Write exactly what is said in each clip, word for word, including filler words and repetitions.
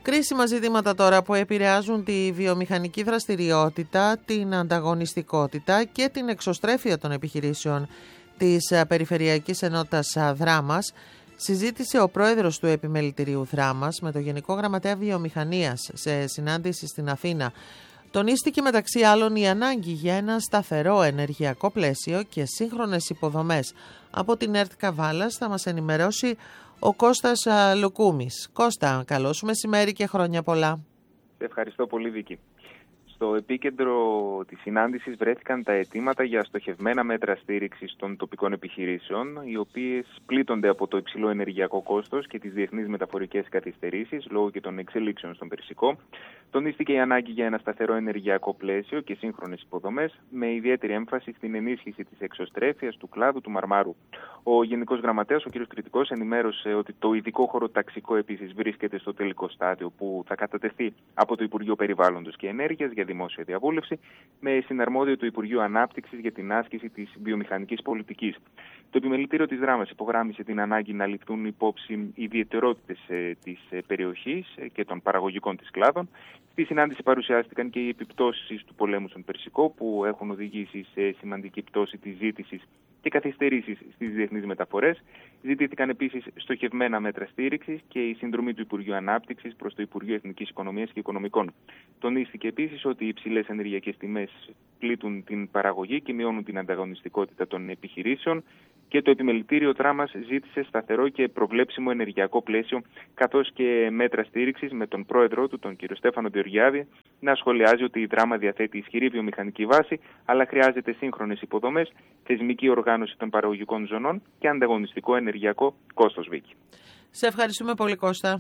Κρίσιμα ζητήματα τώρα που επηρεάζουν τη βιομηχανική δραστηριότητα, την ανταγωνιστικότητα και την εξωστρέφεια των επιχειρήσεων της Περιφερειακής Ενότητας Δράμας, συζήτησε ο πρόεδρος του Επιμελητηρίου Δράμας με το Γενικό Γραμματέα Βιομηχανίας σε συνάντηση στην Αθήνα. Τονίστηκε μεταξύ άλλων η ανάγκη για ένα σταθερό ενεργειακό πλαίσιο και σύγχρονες υποδομές. Από την ΕΡΤ Καβάλας θα μας ενημερώσει ο Κώστας Λουκούμης. Κώστα, καλό σου μεσημέρι και χρόνια πολλά. Ευχαριστώ πολύ, Βίκη. Στο επίκεντρο της συνάντησης βρέθηκαν τα αιτήματα για στοχευμένα μέτρα στήριξης των τοπικών επιχειρήσεων, οι οποίες πλήττονται από το υψηλό ενεργειακό κόστος και τις διεθνείς μεταφορικές καθυστερήσεις λόγω και των εξελίξεων στον Περσικό. Τονίστηκε η ανάγκη για ένα σταθερό ενεργειακό πλαίσιο και σύγχρονες υποδομές, με ιδιαίτερη έμφαση στην ενίσχυση της εξωστρέφειας του κλάδου του Μαρμάρου. Ο Γενικός Γραμματέας, ο κ. Κρητικός, ενημέρωσε ότι το ειδικό χωροταξικό επίσης βρίσκεται στο τελικό στάδιο, που θα κατατεθεί από το Υπουργείο Περιβάλλοντος και Ενέργειας για δημόσια διαβούλευση, με συναρμόδιο του Υπουργείου Ανάπτυξης για την άσκηση της βιομηχανικής πολιτικής. Το Επιμελητήριο της Δράμας υπογράμμισε την ανάγκη να ληφθούν υπόψη ιδιαιτερότητες της περιοχής και των παραγωγικών της κλάδων. Στη συνάντηση παρουσιάστηκαν και οι επιπτώσεις του πολέμου στον Περσικό, που έχουν οδηγήσει σε σημαντική πτώση της ζήτησης και καθυστερήσεις στις διεθνείς μεταφορές. Ζητήθηκαν επίσης στοχευμένα μέτρα στήριξης και η συνδρομή του Υπουργείου Ανάπτυξης προς το Υπουργείο Εθνικής Οικονομίας και Οικονομικών. Τονίστηκε επίσης ότι οι υψηλές ενεργειακές τιμές πλήττουν την παραγωγή και μειώνουν την ανταγωνιστικότητα των επιχειρήσεων, και το Επιμελητήριο Δράμας ζήτησε σταθερό και προβλέψιμο ενεργειακό πλαίσιο, καθώς και μέτρα στήριξης, με τον πρόεδρό του, τον κ. Στέφανο Διοργιάδη, να σχολιάζει ότι η Δράμα διαθέτει ισχυρή βιομηχανική βάση, αλλά χρειάζεται σύγχρονες υποδομές, θεσμική οργάνωση των παραγωγικών ζωνών και ανταγωνιστικό ενεργειακό κόστος, Βίκη. Σε ευχαριστούμε πολύ, Κώστα.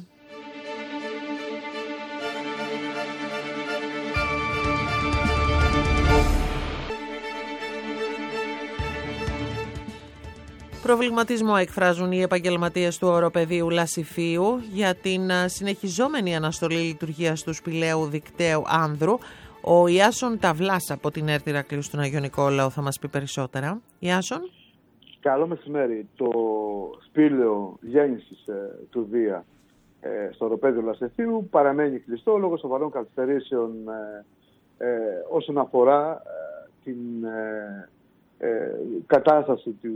Προβληματισμό εκφράζουν οι επαγγελματίες του οροπεδίου Λασιφίου για την συνεχιζόμενη αναστολή λειτουργίας του σπηλαίου δικταίου Άνδρου. Ο Ιάσον Ταυλάς από την ΕΡΤ Ηρακλείου στον Άγιο Νικόλαο θα μας πει περισσότερα. Ιάσον. Καλό μεσημέρι. Το σπήλαιο γέννησης ε, του Δία ε, στο οροπέδιο Λασιφίου παραμένει κλειστό λόγω σοβαρών καθυστερήσεων ε, ε, όσον αφορά ε, την ε, Ε, κατάσταση του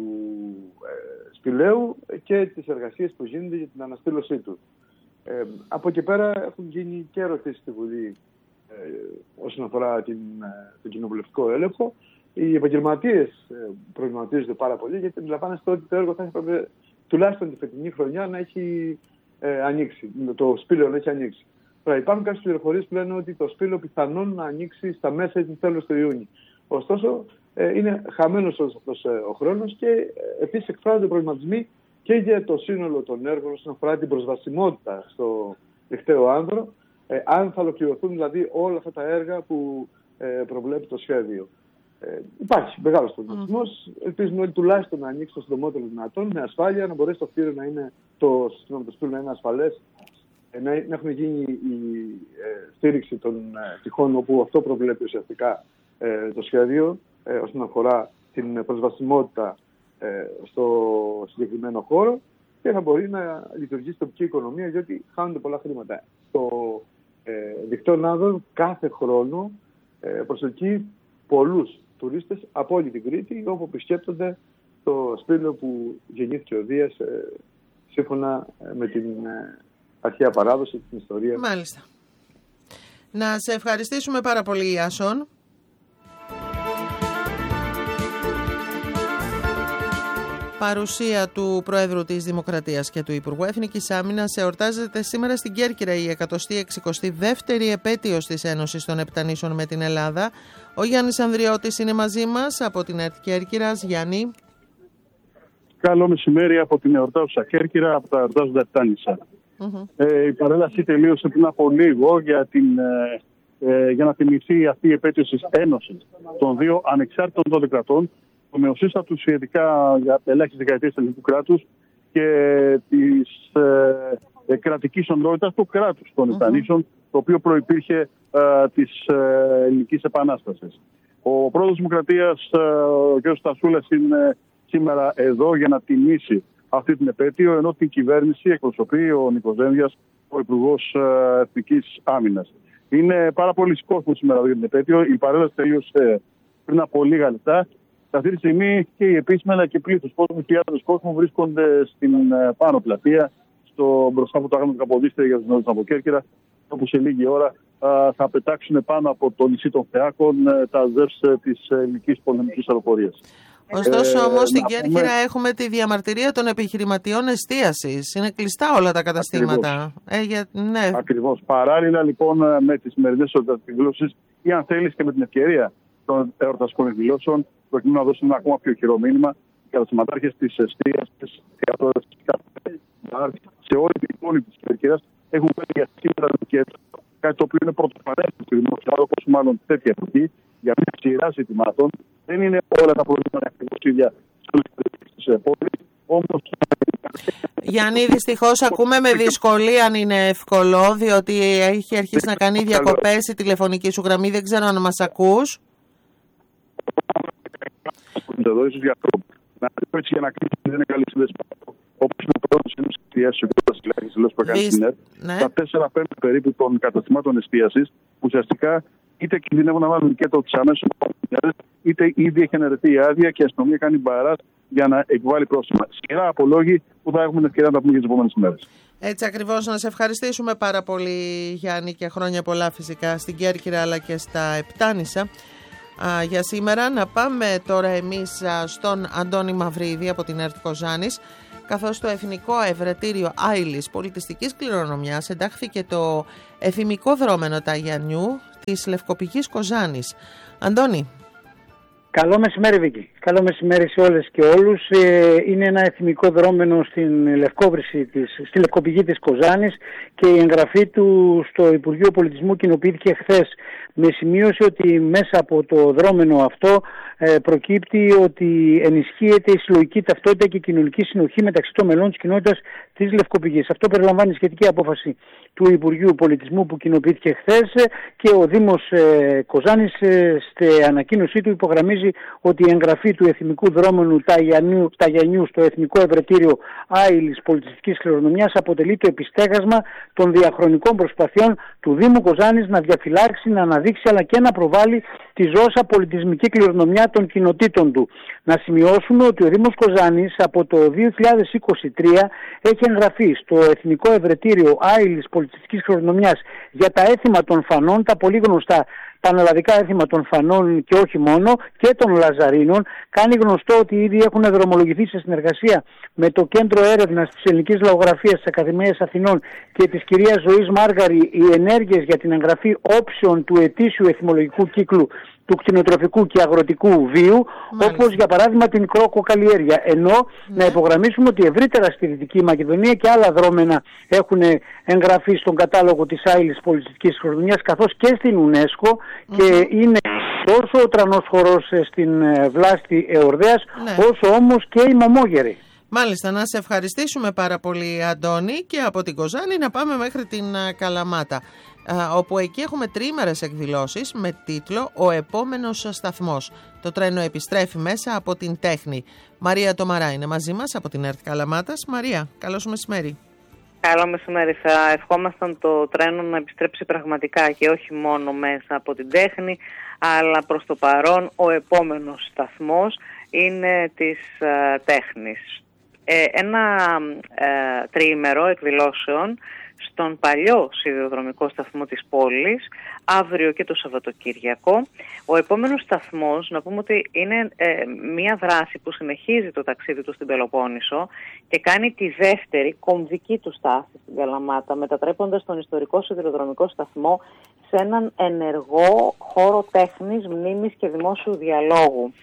ε, σπηλαίου και τις εργασίες που γίνονται για την αναστήλωσή του. Ε, από εκεί πέρα έχουν γίνει και ερωτήσεις στη Βουλή ε, όσον αφορά την, ε, τον κοινοβουλευτικό έλεγχο. Οι επαγγελματίες ε, προβληματίζονται πάρα πολύ, γιατί αντιλαμβάνεστε ότι το έργο θα έπρεπε τουλάχιστον τη φετινή χρονιά να έχει ε, ανοίξει, το σπήλαιο να έχει ανοίξει. Τώρα υπάρχουν κάποιες πληροφορίες που λένε ότι το σπήλαιο πιθανόν να ανοίξει στα μέσα ή την τέλος του Ιούνιου. Ωστόσο, είναι χαμένος όλος αυτός ο χρόνος και επίσης εκφράζονται προβληματισμοί και για το σύνολο των έργων όσον αφορά την προσβασιμότητα στο δικταίο Άνδρο, ε, αν θα ολοκληρωθούν δηλαδή όλα αυτά τα έργα που ε, προβλέπει το σχέδιο. Ε, υπάρχει μεγάλος προβληματισμός. Mm. Ελπίζουμε ότι τουλάχιστον να ανοίξει το συντομότερο δυνατόν, με ασφάλεια, να μπορέσει το κτίριο να είναι, το, το σπίτι να είναι ασφαλές, ε, να, να έχουν γίνει η ε, στήριξη των ε, τυχών όπου αυτό προβλέπει ουσιαστικά ε, το σχέδιο, Ε, όσον αφορά την προσβασιμότητα ε, στο συγκεκριμένο χώρο, και θα μπορεί να λειτουργήσει η τοπική οικονομία, διότι χάνονται πολλά χρήματα. Το ε, δικτύο Άνδρων κάθε χρόνο ε, προσελκύει πολλούς τουρίστες από όλη την Κρήτη, όπου επισκέπτονται το σπήλαιο που γεννήθηκε ο Δίας ε, σύμφωνα με την ε, αρχαία παράδοση, την ιστορία. Μάλιστα. Να σε ευχαριστήσουμε πάρα πολύ, Ιάσον. Παρουσία του Προέδρου της Δημοκρατίας και του Υπουργού Εθνικής Άμυνας εορτάζεται σήμερα στην Κέρκυρα η εκατοστή εξηκοστή δεύτερη επέτειος της Ένωσης των Επτανήσεων με την Ελλάδα. Ο Γιάννης Ανδριώτης είναι μαζί μας από την ΕΡΤ Κέρκυρας. Γιάννη. Καλό μεσημέρι από την εορτάζουσα Κέρκυρα, από τα εορτάζοντα Επτάνησα. Mm-hmm. Ε, η παρέλαση τελείωσε πριν από λίγο για, την, ε, ε, για να θυμηθεί αυτή η επέτειος της Ένωσης των δύο ανεξάρτητων τότε κρατών, το νεοσύστατους ειδικά για ελάχιστες δεκαετίες του ελληνικού κράτους και της ε, κρατικής οντότητας του κράτους των Επτανήσεων, mm-hmm. το οποίο προϋπήρχε ε, της ε, ελληνικής επανάστασης. Ο πρόεδρος της Δημοκρατίας, ε, ο κ. Στασούλας, είναι σήμερα εδώ για να τιμήσει αυτή την επέτειο, ενώ την κυβέρνηση εκπροσωπεί ο Νίκος Δένδιας, ο Υπουργός Εθνικής Άμυνας. Είναι πάρα πολλοί κόσμος σήμερα εδώ για την επέτειο. Η παρέλαση τελείωσε πριν από λίγα λεπτά. Αυτή τη στιγμή και οι επίσημοι αλλά και πλήθος κόσμου, χιλιάδες κόσμου βρίσκονται στην πάνω πλατεία, στο μπροστά από το άγνωστο Καποδίστρια για τους νέους από Κέρκυρα, όπου σε λίγη ώρα α, θα πετάξουν πάνω από το νησί των Φεάκων τα ζεύς της ελληνικής πολεμικής αεροπορίας. Ωστόσο, ε, όμως, στην Κέρκυρα πούμε... έχουμε τη διαμαρτυρία των επιχειρηματιών εστίασης. Είναι κλειστά όλα τα καταστήματα. Ε, για... ναι. Ακριβώς. Παράλληλα, λοιπόν, με τις σημερινές εκδηλώσεις ή αν θέλεις και με την ευκαιρία των εορταστικών εκδηλώσεων, προκειμένου να δώσουν ένα ακόμα πιο χειρό μήνυμα, οι καταστηματάρχες της εστίασης σε όλη την πόλη της Κέρκυρας έχουν πέσει για σήμερα και κάτι το οποίο είναι πρωτοφανές του δημοσίου, όπως μάλλον τέτοια εποχή, για μια σειρά ζητημάτων. Δεν είναι όλα τα προβλήματα ακριβώς ίδια σε όλες τις πόλεις. Όμως... Γιάννη, δυστυχώς ακούμε με δυσκολία αν είναι εύκολο, διότι έχει αρχίσει να κάνει διακοπές η τηλεφωνική σου γραμμή. Δεν ξέρω αν μας ακούς. Εδώ ίσως για αυτό. Να πω έτσι για να κλείσει, δεν είναι καλή σύνδεση. Όπως είναι ο πρώτος είναι εστίασης, ο κ. Βασιλάκης, που έκανε στην ΕΡΤ, τα τέσσερα πέμπτα περίπου των καταστημάτων εστίασης, που ουσιαστικά είτε κινδυνεύουν να βάλουν και το τις αμέσως επόμενες, είτε ήδη έχει αναιρεθεί η άδεια και η αστυνομία κάνει μπαράζ για να εκβάλει πρόστιμα. Σειρά από λόγοι που θα έχουμε την ευκαιρία να τα πούμε για τις επόμενες ημέρες. Έτσι ακριβώς, να σε ευχαριστήσουμε πάρα πολύ, Γιάννη, και χρόνια πολλά φυσικά στην Κέρκυρα αλλά και στα Επτάνησα. Α, για σήμερα να πάμε τώρα εμείς α, στον Αντώνη Μαυρίδη από την ΕΡΤ Κοζάνης, καθώς στο Εθνικό Ευρετήριο Άιλης Πολιτιστικής Κληρονομιάς εντάχθηκε το εφημικό δρόμενο Ταγιανιού της Λευκοπηγής Κοζάνης. Αντώνη. Καλό μεσημέρι, Βίκη. Καλό μεσημέρι σε όλες και όλους. Είναι ένα εθιμικό δρόμενο στην λευκόβρηση της, στη Λευκοπηγή της Κοζάνης και η εγγραφή του στο Υπουργείο Πολιτισμού κοινοποιήθηκε χθες, με σημείωση ότι μέσα από το δρόμενο αυτό ε, προκύπτει ότι ενισχύεται η συλλογική ταυτότητα και η κοινωνική συνοχή μεταξύ των μελών της κοινότητας της Λευκοπηγής. Αυτό περιλαμβάνει σχετική απόφαση του Υπουργείου Πολιτισμού που κοινοποιήθηκε χθες και ο Δήμος ε, Κοζάνης ε, στη ανακοίνωσή του υπογραμμίζει ότι η εγγραφή του εθιμικού δρόμενου Ταγιανιού, Ταγιανιού στο Εθνικό Ευρετήριο Άιλης Πολιτιστικής Κληρονομιάς αποτελεί το επιστέγασμα των διαχρονικών προσπαθειών του Δήμου Κοζάνης να διαφυλάξει, να αναδείξει αλλά και να προβάλλει τη ζώσα πολιτισμική κληρονομιά των κοινοτήτων του. Να σημειώσουμε ότι ο Δήμος Κοζάνης από το δύο χιλιάδες είκοσι τρία έχει εγγραφεί στο Εθνικό Ευρετήριο Άιλης Πολιτιστικής Κληρονομιάς για τα έθιμα των Φανών, τα πολύ γνωστά πανελλαδικά έθιμα των Φανών και όχι μόνο, και των Λαζαρίνων. Κάνει γνωστό ότι ήδη έχουν δρομολογηθεί σε συνεργασία με το Κέντρο Έρευνας της Ελληνικής Λαογραφίας της Ακαδημίας Αθηνών και της κυρίας Ζωής Μάργαρη οι ενέργειες για την εγγραφή όψεων του ετήσιου εθιμολογικού κύκλου του κτηνοτροφικού και αγροτικού βίου, όπως για παράδειγμα την κρόκοκαλλιέργεια. Ενώ ναι. να υπογραμμίσουμε ότι ευρύτερα στη Δυτική Μακεδονία και άλλα δρόμενα έχουν εγγραφεί στον κατάλογο της Άιλης Πολιτιστικής Κληρονομιάς, καθώς και στην UNESCO mm-hmm. και είναι τόσο ο τρανός χορός στην Βλάστη Εορδέας, ναι. όσο όμως και η Μαμόγερη. Μάλιστα, να σε ευχαριστήσουμε πάρα πολύ, Αντώνη, και από την Κοζάνη να πάμε μέχρι την Καλαμάτα, όπου εκεί έχουμε τρίμερες εκδηλώσεις με τίτλο «Ο επόμενος σταθμός». Το τρένο επιστρέφει μέσα από την τέχνη. Μαρία Τομαρά είναι μαζί μας από την ΕΡΤ Καλαμάτας. Μαρία, καλώς μεσημέρι. Καλό μεσημέρι. Θα ευχόμασταν το τρένο να επιστρέψει πραγματικά και όχι μόνο μέσα από την τέχνη, αλλά προς το παρόν ο επόμενος σταθμός είναι της uh, τέχνης. Ε, ένα ε, τριήμερο εκδηλώσεων στον παλιό σιδηροδρομικό σταθμό της πόλης, αύριο και το Σαββατοκύριακο. Ο επόμενος σταθμός, να πούμε ότι είναι ε, μια δράση που συνεχίζει το ταξίδι του στην Πελοπόννησο και κάνει τη δεύτερη κομβική του στάση στην Καλαμάτα, μετατρέποντας τον ιστορικό σιδηροδρομικό σταθμό σε έναν ενεργό χώρο τέχνης, μνήμης και δημόσιου διαλόγου.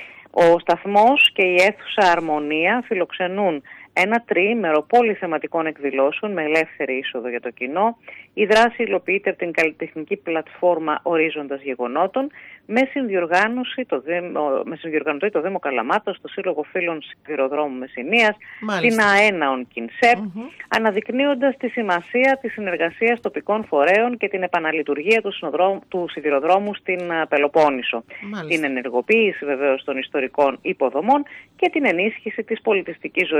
Ο σταθμός και η αίθουσα Αρμονία φιλοξενούν ένα τριήμερο πολυθεματικών εκδηλώσεων με ελεύθερη είσοδο για το κοινό. Η δράση υλοποιείται από την καλλιτεχνική πλατφόρμα Ορίζοντας Γεγονότων με συνδιοργάνωση το Δήμο, με συνδιοργανωτή το Δήμο Καλαμάτας, το Σύλλογο Φίλων Σιδηροδρόμου Μεσσηνίας, την ΑΕΝΑΟΝ Κινσέπ, mm-hmm. αναδεικνύοντας τη σημασία της συνεργασίας τοπικών φορέων και την επαναλειτουργία του, του σιδηροδρόμου στην Πελοπόννησο. Μάλιστα. Την ενεργοποίηση βεβαίως των ιστορικών υποδομών και την ενίσχυση της πολιτιστικής ζωής της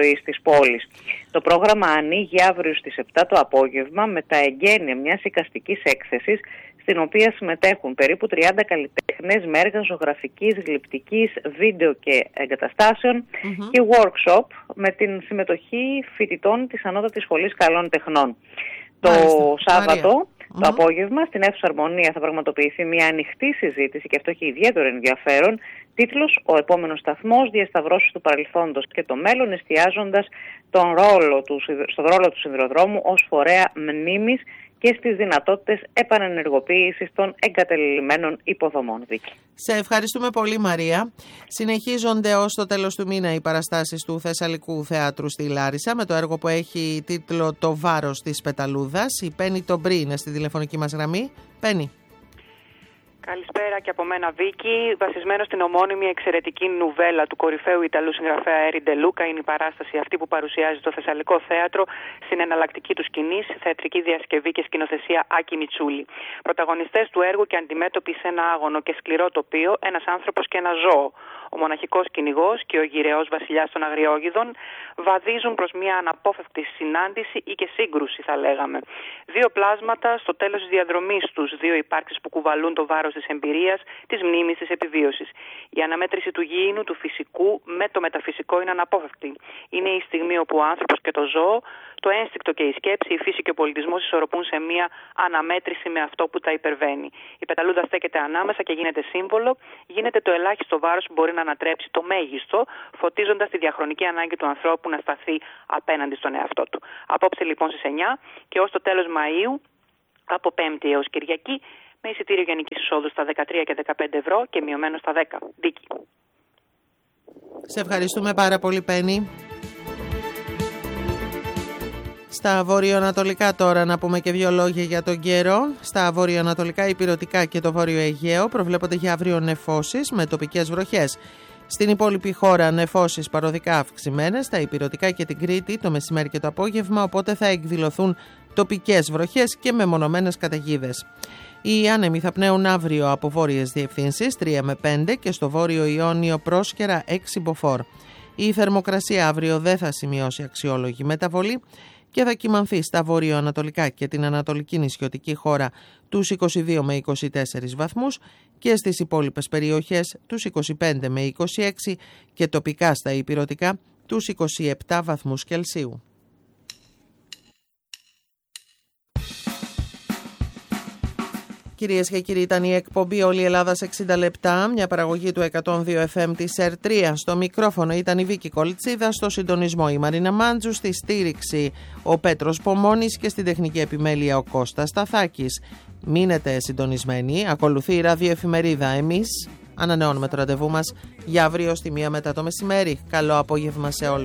πόλης. Το πρόγραμμα ανοίγει αύριο στις επτά το απόγευμα με τα εγγένεια μιας εικαστικής έκθεσης, στην οποία συμμετέχουν περίπου τριάντα καλλιτέχνες με έργα ζωγραφικής, γλυπτικής, βίντεο και εγκαταστάσεων mm-hmm. και workshop με την συμμετοχή φοιτητών της Ανώτατης Σχολής Καλών Τεχνών. Το Μάλιστα. Σάββατο, Μάλιστα. το mm-hmm. απόγευμα, στην αίθουσα Αρμονία θα πραγματοποιηθεί μια ανοιχτή συζήτηση και αυτό έχει ιδιαίτερο ενδιαφέρον. Τίτλος «Ο επόμενος σταθμός, διασταυρώσεις του παρελθόντος και το μέλλον», εστιάζοντας τον ρόλο του, στον ρόλο του σιδηροδρόμου ως φορέα μνήμης και στις δυνατότητες επανενεργοποίησης των εγκαταλειμμένων υποδομών. Δίκη. Σε ευχαριστούμε πολύ, Μαρία. Συνεχίζονται ως το τέλος του μήνα οι παραστάσεις του Θεσσαλικού Θεάτρου στη Λάρισα με το έργο που έχει τίτλο «Το βάρος της πεταλούδας». Η Πέννη Τομπρί είναι στη τηλεφωνική μας γραμμή. Πέννη. Καλησπέρα και από μένα, Βίκη. Βασισμένο στην ομώνυμη εξαιρετική νουβέλα του κορυφαίου Ιταλού συγγραφέα Έρι Ντε Λούκα, είναι η παράσταση αυτή που παρουσιάζει το Θεσσαλικό Θέατρο στην εναλλακτική του σκηνή, θεατρική διασκευή και σκηνοθεσία Άκη Μιτσούλη. Πρωταγωνιστές του έργου και αντιμέτωποι σε ένα άγωνο και σκληρό τοπίο, ένας άνθρωπος και ένα ζώο. Ο μοναχικός κυνηγός και ο γυρεός βασιλιάς των Αγριόγιδων βαδίζουν προς μια αναπόφευκτη συνάντηση ή και σύγκρουση, θα λέγαμε. Δύο πλάσματα στο τέλος της διαδρομής τους, δύο υπάρξεις που κουβαλούν το βάρος της εμπειρίας, της μνήμης, της επιβίωσης. Η αναμέτρηση του γήινου, του φυσικού με το μεταφυσικό είναι αναπόφευκτη. Είναι η στιγμή όπου ο άνθρωπος και το ζώο, το ένστικτο και η σκέψη, η φύση και ο πολιτισμός ισορροπούν σε μια αναμέτρηση με αυτό που τα υπερβαίνει. Η πεταλούδα στέκεται ανάμεσα και γίνεται σύμβολο, γίνεται το ελάχιστο βάρος που μπορεί να ανατρέψει το μέγιστο, φωτίζοντας τη διαχρονική ανάγκη του ανθρώπου να σταθεί απέναντι στον εαυτό του. Απόψε λοιπόν στις εννιά και ως το τέλος Μαΐου, από Πέμπτη έως Κυριακή, με εισιτήριο γενικής εισόδου στα δεκατρία και δεκαπέντε ευρώ και μειωμένο στα δέκα. Δίκη. Σε ευχαριστούμε πάρα πολύ, Πέννη. Στα βορειοανατολικά τώρα να πούμε και δύο λόγια για τον καιρό. Στα βορειοανατολικά, ηπειρωτικά και το Βόρειο Αιγαίο προβλέπονται για αύριο νεφώσεις με τοπικές βροχές. Στην υπόλοιπη χώρα νεφώσεις παροδικά αυξημένες, στα ηπειρωτικά και την Κρήτη το μεσημέρι και το απόγευμα, οπότε θα εκδηλωθούν τοπικές βροχές και μεμονωμένες καταιγίδες. Οι άνεμοι θα πνέουν αύριο από βόρειες διευθύνσεις τρία με πέντε και στο Βόρειο Ιόνιο Πρόσκαιρα έξι μποφόρ. Η θερμοκρασία αύριο δεν θα σημειώσει αξιόλογη μεταβολή και θα κυμανθεί στα βορειοανατολικά και την ανατολική νησιωτική χώρα τους είκοσι δύο με είκοσι τέσσερα βαθμούς και στις υπόλοιπες περιοχές τους είκοσι πέντε με είκοσι έξι και τοπικά στα ηπειρωτικά τους είκοσι επτά βαθμούς Κελσίου. Κυρίες και κύριοι, ήταν η εκπομπή «Όλη η Ελλάδα σε εξήντα λεπτά», μια παραγωγή του εκατόν δύο εφ εμ της ΕΡ τρία. Στο μικρόφωνο ήταν η Βίκη Κολτσίδα, στο συντονισμό η Μαρίνα Μάντζου, στη στήριξη ο Πέτρος Πομώνης και στην τεχνική επιμέλεια ο Κώστας Σταθάκης. Μείνετε συντονισμένοι, ακολουθεί η ραδιοεφημερίδα. Εμείς ανανεώνουμε το ραντεβού μας για αύριο στη μία μετά το μεσημέρι. Καλό απόγευμα σε όλους.